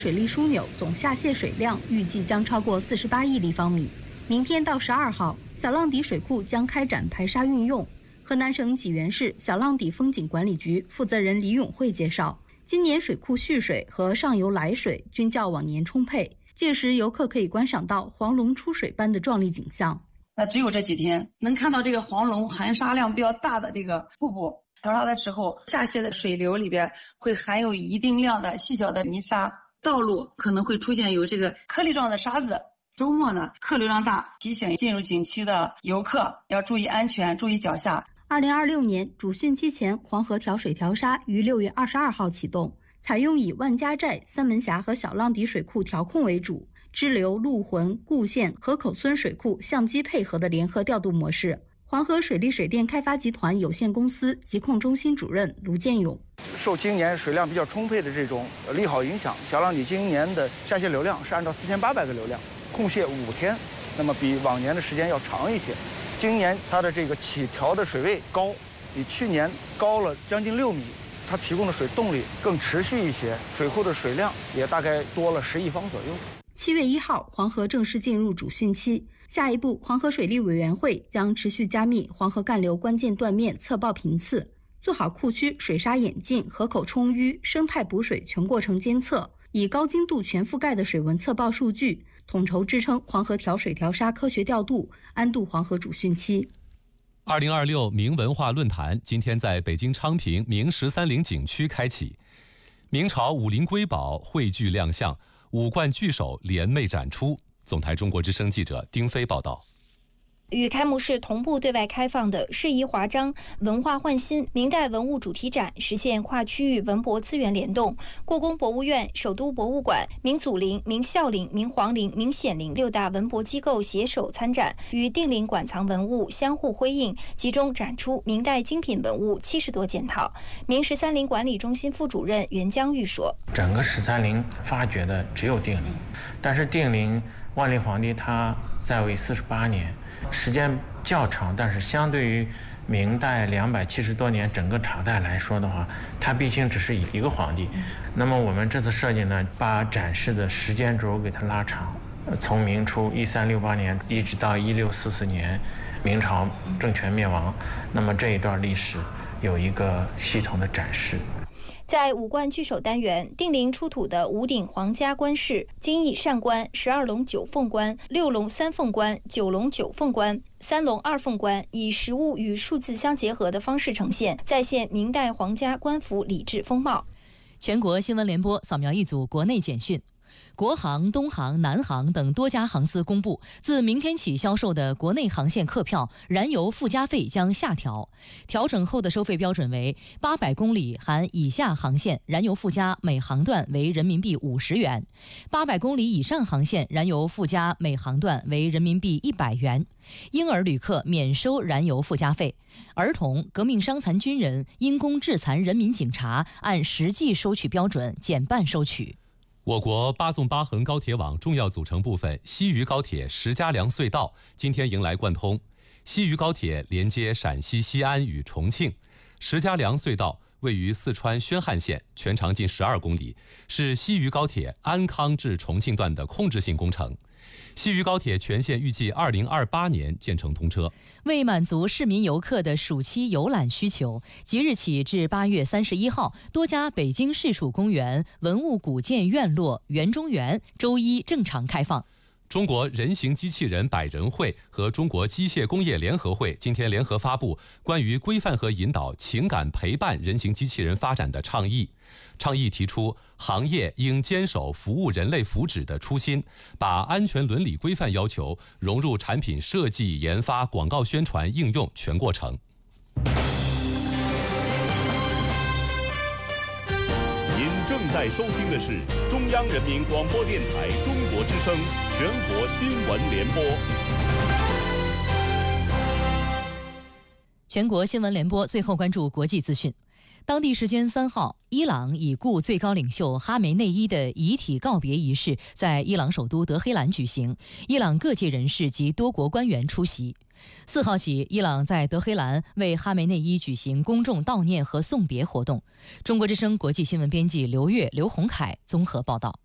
水利枢纽总下泄水量预计将超过48亿立方米。明天到12号，小浪底水库将开展排沙运用。河南省济源市小浪底风景管理局负责人李永慧介绍，今年水库蓄水和上游来水均较往年充沛，届时游客可以观赏到黄龙出水般的壮丽景象。 那只有这几天能看到这个黄龙含沙量比较大的这个瀑布。调沙的时候，下泄的水流里边会含有一定量的细小的泥沙，道路可能会出现有这个颗粒状的沙子。周末呢，客流量大，提醒进入景区的游客要注意安全，注意脚下。 2026年主汛期前，黄河调水调沙于6月22号启动，采用以万家寨、三门峡和小浪底水库调控为主，支流、陆浑、固县、河口村水库相机配合的联合调度模式。黄河水利水电开发集团有限公司疾控中心主任卢建勇， 受今年水量比较充沛的这种利好影响，小浪底今年的下泄流量是按照4800个流量，控泄5天，那么比往年的时间要长一些。今年它的这个起调的水位高，比去年高了将近6米，它提供的水动力更持续一些，水库的水量也大概多了10亿方左右。 7月1号，黄河正式进入主汛期。下一步，黄河水利委员会将持续加密黄河干流关键断面测报频次，做好库区水沙演进、河口充淤、生态补水全过程监测，以高精度全覆盖的水文测报数据，统筹支撑黄河调水调沙科学调度，安度黄河主汛期。 2026明文化论坛今天在北京昌平明13陵景区开启，明朝武林瑰宝汇聚亮相，五冠巨手联袂展出。总台中国之声记者丁飞报道。 与开幕式同步对外开放的适宜华章文化焕新明代文物主题展，实现跨区域文博资源联动。故宫博物院、首都博物馆、明祖陵、明孝陵、明皇陵、明显陵6大文博机构携手参展，与定陵馆藏文物相互辉映，集中展出明代精品文物70多件套。明13陵管理中心副主任袁江玉说：“ 整个13陵发掘的只有定陵，但是定陵万历皇帝他在位48年。”时间较长，但是相对于明代270多年整个朝代来说的话，它毕竟只是一个皇帝。那么我们这次设计呢，把展示的时间轴给它拉长，从明初1368年一直到1644年，明朝政权灭亡，那么这一段历史有一个系统的展示。 在五冠巨手单元，定陵出土的五顶皇家冠饰、金翼扇冠、12龙9凤冠、6龙3凤冠、9龙9凤冠、3龙2凤冠，以实物与数字相结合的方式呈现，再现明代皇家官服礼制风貌。 全国新闻联播扫描一组国内简讯。国航、东航、南航等多家航司公布，自明天起销售的国内航线客票燃油附加费将下调。调整后的收费标准为800公里含以下航线燃油附加每航段为人民币50元，800公里以上航线燃油附加每航段为人民币100元。婴儿旅客免收燃油附加费，儿童、革命伤残军人、因公致残人民警察按实际收取标准减半收取。 我国8纵8横高铁网重要组成部分西渝高铁石家梁隧道今天迎来贯通。西渝高铁连接陕西西安与重庆，石家梁隧道位于四川宣汉县，全长近12公里，是西渝高铁安康至重庆段的控制性工程。西渝高铁全线预计2028年建成通车。 为满足市民游客的暑期游览需求，即日起至8月31号，多家北京市属公园、文物古建院落、园中园周一正常开放。 中国人形机器人百人会和中国机械工业联合会今天联合发布关于规范和引导情感陪伴人形机器人发展的倡议。倡议提出，行业应坚守服务人类福祉的初心，把安全伦理规范要求融入产品设计、研发、广告宣传、应用全过程。 您正在收听的是中央人民广播电台中国之声全国新闻联播。 全国新闻联播最后关注国际资讯。当地时间3号，伊朗已故最高领袖哈梅内伊的遗体告别仪式在伊朗首都德黑兰举行，伊朗各界人士及多国官员出席。4号起，伊朗在德黑兰为哈梅内伊举行公众悼念和送别活动。中国之声国际新闻编辑刘红凯综合报道。